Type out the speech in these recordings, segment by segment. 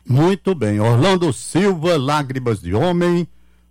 Muito bem, Orlando Silva, Lágrimas de Homem,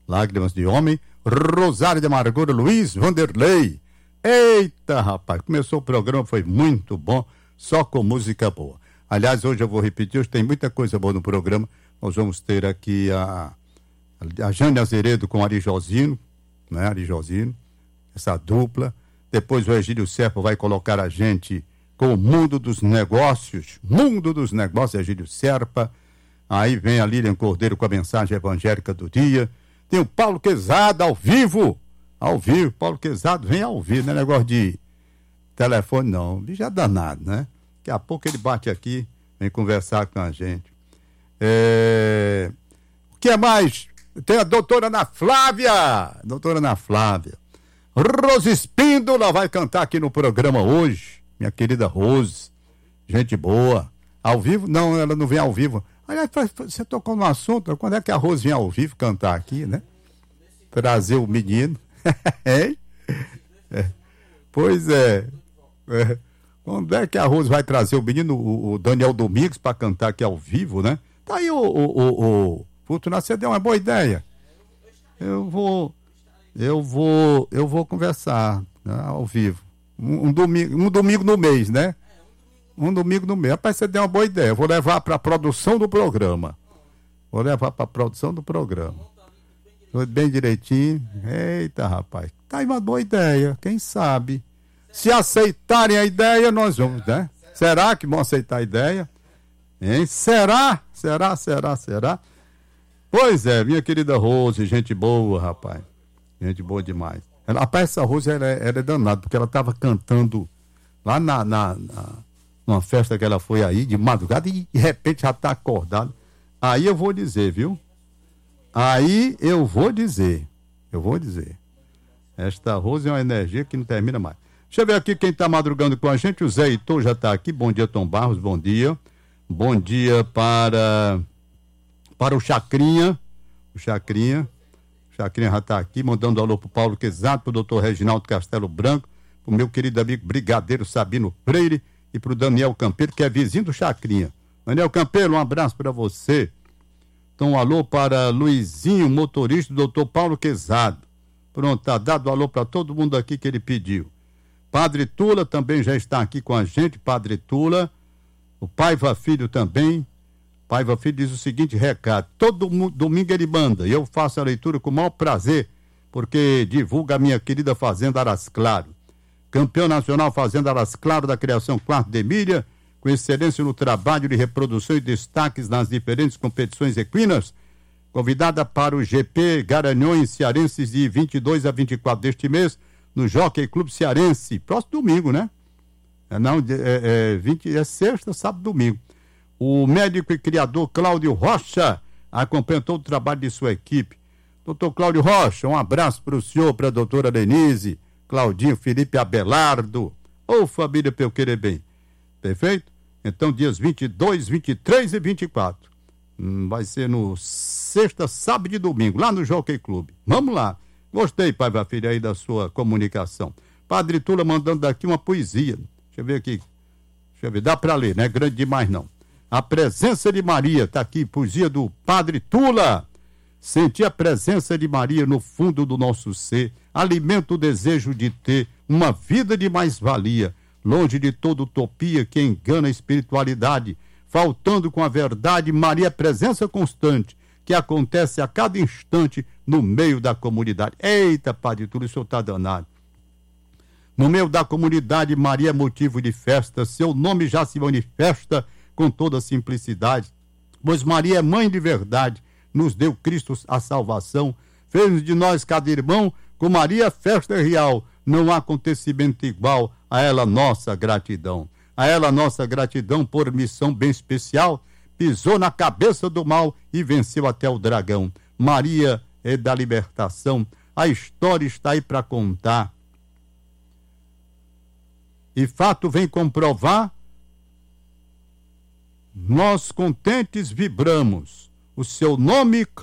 Rosário de Amargura, Luiz Vanderlei. Eita, rapaz, começou o programa, foi muito bom, só com música boa. Aliás, hoje eu vou repetir, hoje tem muita coisa boa no programa. Nós vamos ter aqui a Jane Azeredo com Ari Josino, né, essa dupla. Depois o Egílio Serpa vai colocar a gente com o Mundo dos Negócios, Egílio Serpa. Aí vem a Lilian Cordeiro com a mensagem evangélica do dia. Tem o Paulo Quezada ao vivo, Paulo Quezada vem ao vivo, não é negócio de telefone não, bicho é danado, né? Daqui a pouco ele bate aqui, vem conversar com a gente. O que é mais? Tem a doutora Ana Flávia, Rose Espíndola vai cantar aqui no programa hoje, minha querida Rose, gente boa, ao vivo? Não, ela não vem ao vivo. Aliás, você tocou no assunto, quando é que a Rose vem ao vivo cantar aqui, né? Trazer o menino. Pois é. Quando é que a Rose vai trazer o menino, o Daniel Domingos, para cantar aqui ao vivo, né? Tá aí o Fortunato, você deu uma boa ideia. Eu vou conversar, né, ao vivo. Um domingo no mês, né? Um domingo no mês. Rapaz, você deu uma boa ideia. Eu vou levar para a produção do programa. Tudo bem direitinho. Eita, rapaz. Tá aí uma boa ideia. Quem sabe? Se aceitarem a ideia, nós vamos, né? Será que vão aceitar a ideia? Hein? Será? Pois é, minha querida Rose, gente boa, rapaz. Gente boa demais. Rapaz, essa Rose, ela é danada, porque ela tava cantando lá numa festa que ela foi aí, de madrugada, e de repente já tá acordada. Aí eu vou dizer, viu? Esta Rose é uma energia que não termina mais. Deixa eu ver aqui quem tá madrugando com a gente. O Zé Heitor já tá aqui. Bom dia, Tom Barros, bom dia. Bom dia para o Chacrinha. O Chacrinha já tá aqui, mandando alô pro Paulo Quezado, pro doutor Reginaldo Castelo Branco, pro meu querido amigo Brigadeiro Sabino Freire e pro Daniel Campeiro, que é vizinho do Chacrinha. Daniel Campeiro, um abraço para você. Então, um alô para Luizinho, motorista do doutor Paulo Quezado. Pronto, tá dado alô para todo mundo aqui que ele pediu. Padre Tula também já está aqui com a gente, Padre Tula. O Paiva Filho também. Paiva Filho diz o seguinte recado: todo domingo ele manda, e eu faço a leitura com o maior prazer, porque divulga a minha querida Fazenda Aras Claro. Campeão nacional Fazenda Aras Claro da criação Quarto de Milha, com excelência no trabalho de reprodução e destaques nas diferentes competições equinas, convidada para o GP Garanhões Cearenses de 22 a 24 deste mês, no Jockey Clube Cearense, próximo domingo, né? É sexta, sábado, domingo. O médico e criador Cláudio Rocha acompanha todo o trabalho de sua equipe. Doutor Cláudio Rocha, um abraço para o senhor, para a doutora Denise, Claudinho, Felipe Abelardo. Ô, família, pra eu querer bem. Perfeito? Então, dias 22, 23 e 24. Vai ser no sexta, sábado e domingo, lá no Jockey Clube. Vamos lá. Gostei, pai e filha, aí da sua comunicação. Padre Tula mandando daqui uma poesia. Deixa eu ver aqui. Dá para ler, não é grande demais não. A presença de Maria, tá aqui, poesia do Padre Tula. Senti a presença de Maria no fundo do nosso ser, alimenta o desejo de ter uma vida de mais-valia, longe de toda utopia que engana a espiritualidade, faltando com a verdade, Maria é presença constante, que acontece a cada instante no meio da comunidade. Eita, Padre Tula, o senhor tá danado. No meio da comunidade, Maria é motivo de festa, seu nome já se manifesta com toda simplicidade, pois Maria é mãe de verdade, nos deu Cristo a salvação, fez de nós cada irmão, com Maria festa real, não há acontecimento igual, a ela nossa gratidão. A ela nossa gratidão por missão bem especial, pisou na cabeça do mal e venceu até o dragão. Maria é da libertação, a história está aí para contar. E fato vem comprovar, nós contentes vibramos, o seu nome